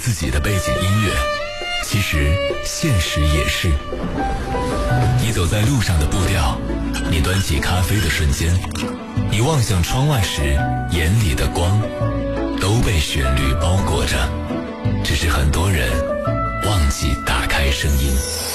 自己的背景音乐，其实现实也是。你走在路上的步调，你端起咖啡的瞬间，你望向窗外时眼里的光，都被旋律包裹着，只是很多人忘记打开声音。